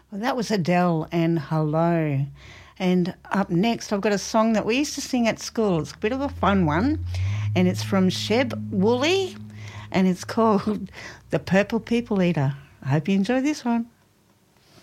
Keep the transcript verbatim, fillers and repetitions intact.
Well, that was Adele and Hello. And up next, I've got a song that we used to sing at school. It's a bit of a fun one, and it's from Sheb Woolley, and it's called The Purple People Eater. I hope you enjoy this one.